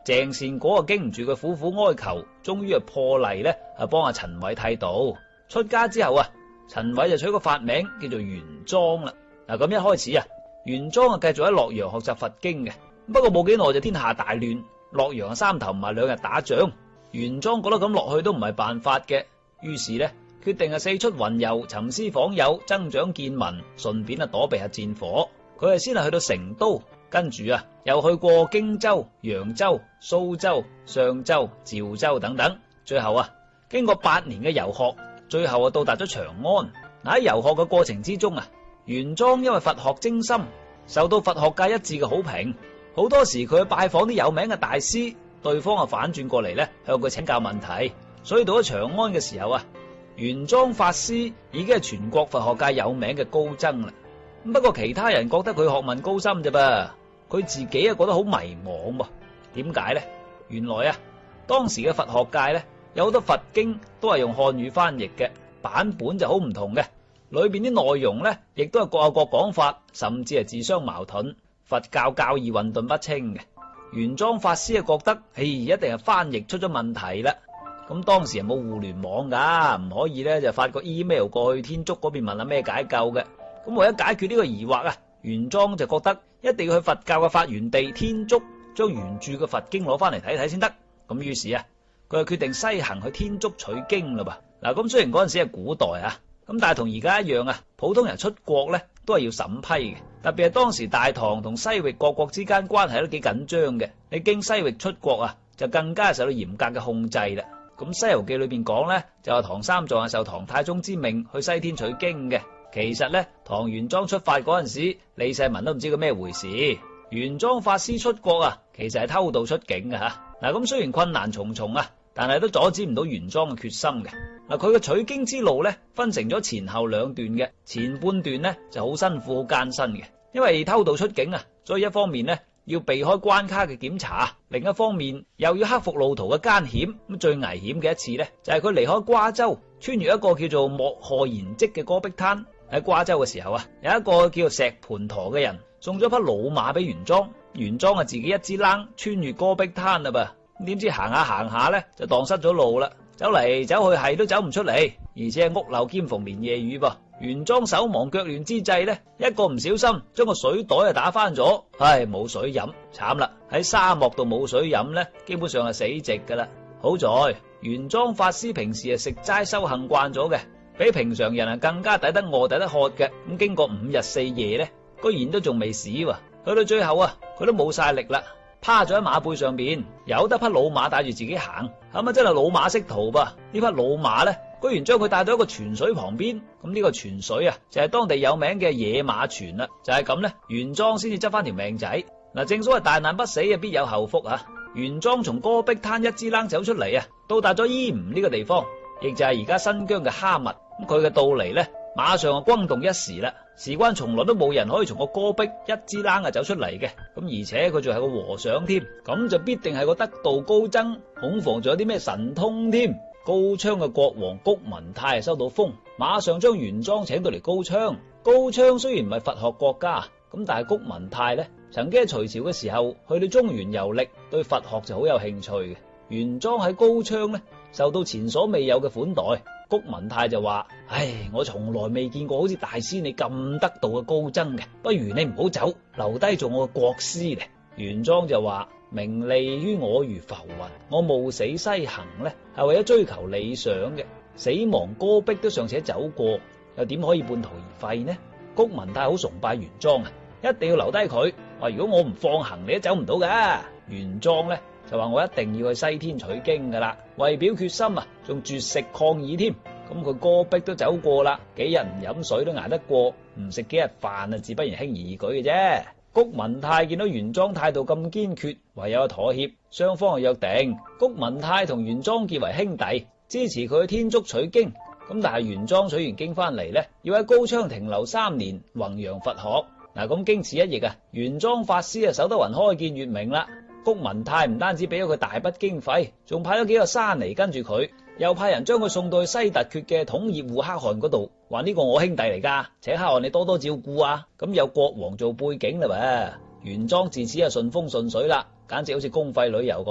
鄭善果啊經唔住佢苦苦哀求，終於破例咧幫阿陳偉剃度。出家之後啊，陳偉就取個法名叫做玄奘啦。咁一開始啊，玄奘啊繼續喺洛陽學習佛經嘅。不過冇幾耐就天下大亂，洛陽三頭唔係兩日打仗。玄奘覺得咁落去都唔係辦法嘅，於是咧決定四出雲遊，尋師訪友，增長見聞，順便躲避下戰火。佢先係去到成都，跟住又去過荊州、揚州、蘇州、上州、趙州等等。最後經過8年嘅遊學，最後到達咗長安。喺遊學嘅過程之中玄奘因為佛學精深，受到佛學界一致嘅好評。好多時佢去拜訪啲有名嘅大師，對方反轉過嚟咧向佢請教問題。所以到咗長安嘅時候玄奘法師已經係全國佛學界有名嘅高僧啦。不過其他人覺得佢學問高深啫噃，佢自己覺得好迷茫噃。點解呢？原來當時嘅佛學界咧有好多佛經都係用漢語翻譯嘅，版本就好唔同嘅，裏邊啲內容咧亦都係各有各講法，甚至係自相矛盾，佛教教義混沌不清嘅。玄奘法師覺得，一定係翻譯出咗問題啦。咁當時係冇互聯網噶，唔可以咧就發個 email 過去天竺嗰邊問下咩解救嘅。咁為咗解決呢個疑惑玄奘就覺得一定要去佛教嘅發源地天竺，將原著嘅佛經攞翻嚟睇睇先得。咁於是佢就決定西行去天竺取經啦噃。咁雖然嗰陣時係古代咁但係同而家一樣普通人出國咧都係要審批嘅。特別係當時大唐同西域各國之間關係都幾緊張嘅，你經西域出國就更加受到嚴格嘅控制啦。咁《西遊記》裏邊講咧，就話唐三藏受唐太宗之命去西天取經嘅。其實咧，唐玄奘出發嗰陣時，李世民都唔知佢咩回事。玄奘法師出國其實係偷渡出境嘅吓。咁雖然困難重重但係都阻止唔到玄奘嘅決心嘅。佢嘅取經之路咧，分成咗前後兩段嘅。前半段咧就好辛苦、好艱辛嘅，因為偷渡出境所以一方面咧要避開關卡嘅檢查，另一方面又要克服路途嘅艱險。咁最危險嘅一次咧，就係佢離開瓜州，穿越一個叫做莫賀延磧嘅戈壁灘。喺瓜州嘅時候有一個叫做石盤陀嘅人送咗匹老馬俾玄奘，玄奘自己一支冷穿越戈壁灘啦噃。點知行下行下咧就蕩失咗路啦，走嚟走去係都走唔出嚟，而且係屋漏兼逢連夜雨噃。玄奘手忙腳亂之際咧，一個唔小心將個水袋打翻咗，冇水飲，慘啦！喺沙漠度冇水飲咧，基本上係死直噶啦。好在玄奘法師平時食齋修行慣咗嘅，比平常人更加抵得餓抵得渴嘅。咁經過5日4夜咧，居然都仲未死喎。去到最後佢都冇晒力啦，趴咗喺馬背上邊，由得匹老馬帶住自己行。真係老馬識途噃。呢匹老馬咧，居然將佢帶到一個泉水旁邊。咁呢個泉水就係當地有名嘅野馬泉啦。就係咁咧，玄奘先至執翻條命仔。正所謂大難不死必有後福玄奘從戈壁灘一支冷走出嚟到達咗伊吾呢個地方，亦就係而家新疆嘅哈密。佢嘅到嚟咧，馬上轟動一時啦。事關從來都冇人可以從個戈壁一支冷走出嚟嘅。而且佢仲係個和尚添，咁就必定係個得道高僧，恐防仲有啲咩神通添。高昌嘅國王谷文泰收到風，馬上將玄奘請到嚟高昌。高昌雖然唔係佛學國家，咁但係谷文泰咧，曾經喺隋朝嘅時候去到中原遊歷，對佛學就好有興趣嘅。玄奘喺高昌咧受到前所未有嘅款待。谷文泰就話：我從來未見過好似大師你咁得道嘅高僧嘅，不如你唔好走，留低做我嘅國師咧。玄奘就話：名利於我如浮雲，我冒死西行咧係為咗追求理想嘅，死亡戈壁都尚且走過，又點可以半途而廢呢？谷文泰好崇拜玄奘一定要留低佢，話如果我唔放行，你都走唔到㗎。玄奘咧就話：我一定要去西天取經噶啦，為表決心仲絕食抗議添。咁佢戈壁都走過啦，幾日唔飲水都捱得過，唔食幾日飯自不然輕而易舉嘅啫。谷文泰見到玄奘態度咁堅決，唯有妥協，雙方約定谷文泰同玄奘結為兄弟，支持佢去天竺取經。咁但係玄奘取完經翻嚟咧，要喺高昌停留3年，弘揚佛學。咁經此一役玄奘法師守得雲開見月明啦。谷文泰唔單止俾咗佢大筆經費，仲派咗幾個沙彌跟住佢，又派人將佢送到去西突厥嘅統葉護可汗嗰度，話呢個我兄弟嚟噶，請可汗你多多照顧咁有國王做背景啦噃。玄奘自此順風順水啦，簡直好似公費旅遊咁。